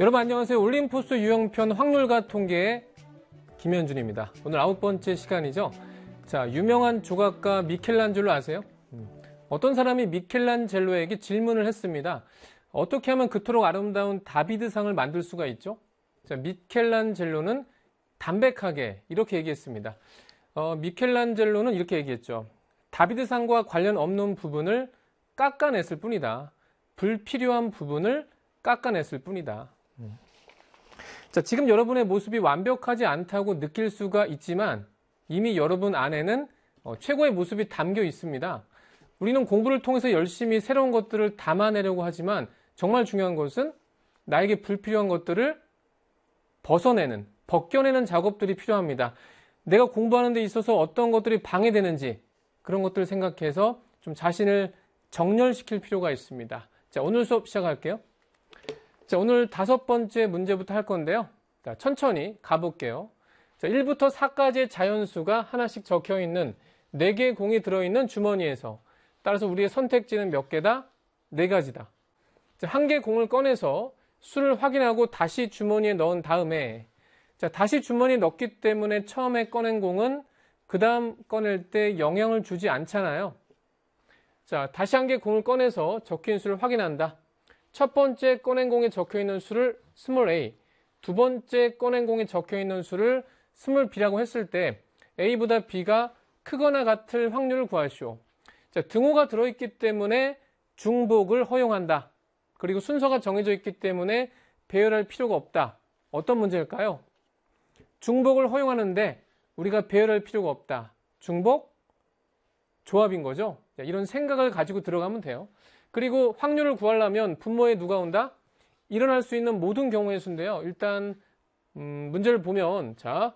여러분 안녕하세요. 올림포스 유형편 확률과 통계의 김현준입니다. 오늘 9번째 시간이죠. 자, 유명한 조각가 미켈란젤로 아세요? 어떤 사람이 미켈란젤로에게 질문을 했습니다. 어떻게 하면 그토록 아름다운 다비드상을 만들 수가 있죠? 자, 미켈란젤로는 담백하게 이렇게 얘기했습니다. 미켈란젤로는 이렇게 얘기했죠. 다비드상과 관련 없는 부분을 깎아냈을 뿐이다. 불필요한 부분을 깎아냈을 뿐이다. 자, 지금 여러분의 모습이 완벽하지 않다고 느낄 수가 있지만 이미 여러분 안에는 최고의 모습이 담겨 있습니다. 우리는 공부를 통해서 열심히 새로운 것들을 담아내려고 하지만 정말 중요한 것은 나에게 불필요한 것들을 벗겨내는 작업들이 필요합니다. 내가 공부하는 데 있어서 어떤 것들이 방해되는지 그런 것들을 생각해서 좀 자신을 정렬시킬 필요가 있습니다. 자, 오늘 수업 시작할게요. 자, 오늘 5번째 문제부터 할 건데요. 자, 천천히 가볼게요. 자, 1부터 4까지의 자연수가 하나씩 적혀 있는 4개의 공이 들어있는 주머니에서 따라서 우리의 선택지는 몇 개다? 4가지다. 자, 1개 공을 꺼내서 수를 확인하고 다시 주머니에 넣은 다음에 자, 다시 주머니에 넣기 때문에 처음에 꺼낸 공은 그 다음 꺼낼 때 영향을 주지 않잖아요. 자, 다시 1개 공을 꺼내서 적힌 수를 확인한다. 첫 번째 꺼낸 공에 적혀있는 수를 a, 두 번째 꺼낸 공에 적혀있는 수를 b라고 했을 때 a보다 b가 크거나 같을 확률을 구하시오. 자, 등호가 들어있기 때문에 중복을 허용한다. 그리고 순서가 정해져 있기 때문에 배열할 필요가 없다. 어떤 문제일까요? 중복을 허용하는데 우리가 배열할 필요가 없다. 중복? 조합인 거죠. 자, 이런 생각을 가지고 들어가면 돼요. 그리고 확률을 구하려면 분모에 누가 온다? 일어날 수 있는 모든 경우의 수인데요. 일단 문제를 보면 자,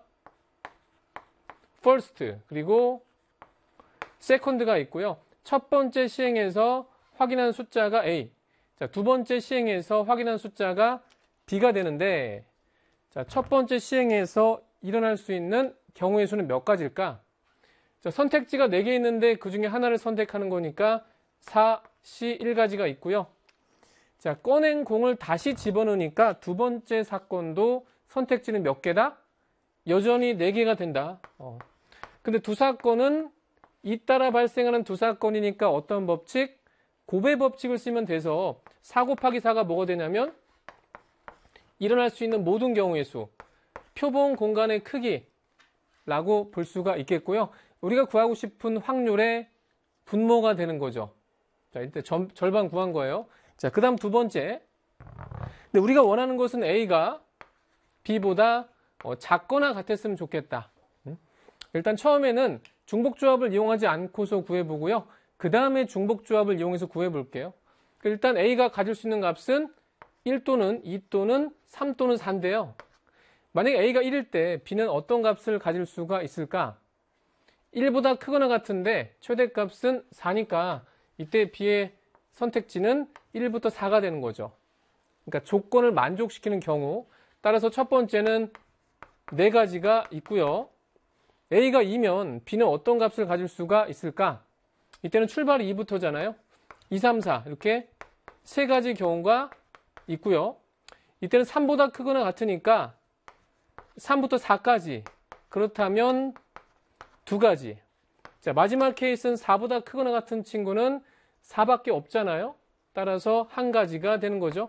first 그리고 second가 있고요. 첫 번째 시행에서 확인한 숫자가 A, 자, 두 번째 시행에서 확인한 숫자가 B가 되는데 자, 첫 번째 시행에서 일어날 수 있는 경우의 수는 몇 가지일까? 자, 선택지가 4개 있는데 그 중에 하나를 선택하는 거니까 4, C 1가지가 있고요. 자, 꺼낸 공을 다시 집어넣으니까 두 번째 사건도 선택지는 몇 개다? 여전히 4개가 된다. 근데 두 사건은 잇따라 발생하는 두 사건이니까 어떤 법칙? 곱의 법칙을 쓰면 돼서 4 곱하기 4가 뭐가 되냐면 일어날 수 있는 모든 경우의 수, 표본 공간의 크기라고 볼 수가 있겠고요. 우리가 구하고 싶은 확률의 분모가 되는 거죠. 자, 일단 절반 구한 거예요. 자, 그 다음 두 번째. 근데 우리가 원하는 것은 A가 B보다 작거나 같았으면 좋겠다. 일단 처음에는 중복조합을 이용하지 않고서 구해보고요. 그 다음에 중복조합을 이용해서 구해볼게요. 일단 A가 가질 수 있는 값은 1 또는 2 또는 3 또는 4인데요. 만약에 A가 1일 때 B는 어떤 값을 가질 수가 있을까? 1보다 크거나 같은데 최대값은 4니까 이때 B의 선택지는 1부터 4가 되는 거죠. 그러니까 조건을 만족시키는 경우 따라서 첫 번째는 4가지가 있고요. A가 2면 B는 어떤 값을 가질 수가 있을까? 이때는 출발이 2부터잖아요. 2, 3, 4 이렇게 3가지 경우가 있고요. 이때는 3보다 크거나 같으니까 3부터 4까지 그렇다면 2가지. 자, 마지막 케이스는 4보다 크거나 같은 친구는 4밖에 없잖아요. 따라서 1가지가 되는 거죠.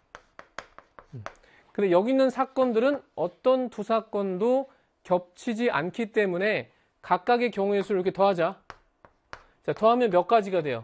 근데 여기 있는 사건들은 어떤 두 사건도 겹치지 않기 때문에 각각의 경우의 수를 이렇게 더하자. 자, 더하면 몇 가지가 돼요?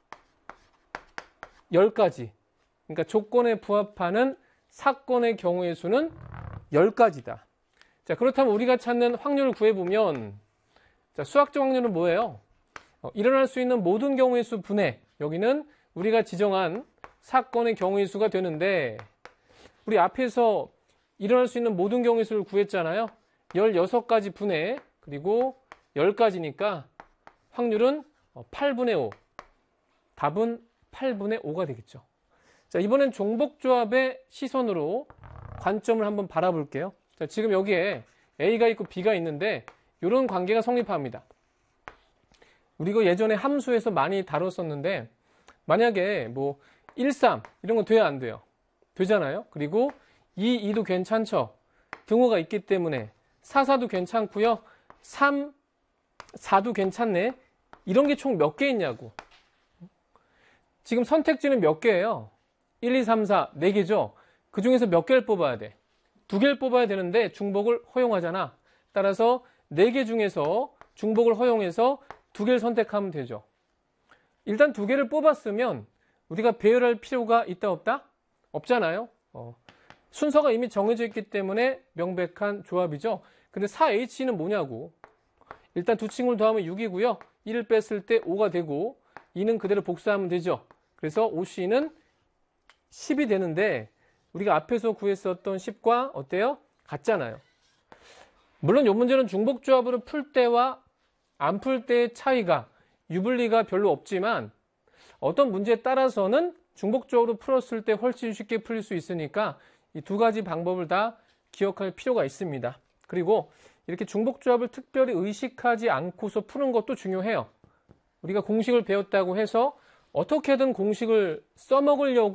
10가지. 그러니까 조건에 부합하는 사건의 경우의 수는 10가지다. 자, 그렇다면 우리가 찾는 확률을 구해보면 자, 수학적 확률은 뭐예요? 일어날 수 있는 모든 경우의 수 분해. 여기는 우리가 지정한 사건의 경우의 수가 되는데 우리 앞에서 일어날 수 있는 모든 경우의 수를 구했잖아요. 16가지 분해 그리고 10가지니까 확률은 8분의 5. 답은 8분의 5가 되겠죠. 자, 이번엔 종복조합의 시선으로 관점을 한번 바라볼게요. 자, 지금 여기에 A가 있고 B가 있는데 이런 관계가 성립합니다. 우리가 예전에 함수에서 많이 다뤘었는데 만약에 뭐 1, 3 이런 건 돼야 안 돼요? 되잖아요. 그리고 2, 2도 괜찮죠? 등호가 있기 때문에 4, 4도 괜찮고요. 3, 4도 괜찮네. 이런 게 총 몇 개 있냐고. 지금 선택지는 몇 개예요? 1, 2, 3, 4, 4개죠? 그 중에서 몇 개를 뽑아야 돼? 2개를 뽑아야 되는데 중복을 허용하잖아. 따라서 4개 중에서 중복을 허용해서 2개를 선택하면 되죠. 일단 2개를 뽑았으면 우리가 배열할 필요가 있다 없다? 없잖아요. 순서가 이미 정해져 있기 때문에 명백한 조합이죠. 근데 4H는 뭐냐고. 일단 두 친구를 더하면 6이고요. 1을 뺐을 때 5가 되고 2는 그대로 복사하면 되죠. 그래서 OC는 10이 되는데 우리가 앞에서 구했었던 10과 어때요? 같잖아요. 물론 이 문제는 중복조합으로 풀 때와 안 풀 때의 차이가 유불리가 별로 없지만 어떤 문제에 따라서는 중복조합으로 풀었을 때 훨씬 쉽게 풀릴 수 있으니까 이 두 가지 방법을 다 기억할 필요가 있습니다. 그리고 이렇게 중복조합을 특별히 의식하지 않고서 푸는 것도 중요해요. 우리가 공식을 배웠다고 해서 어떻게든 공식을 써먹으려고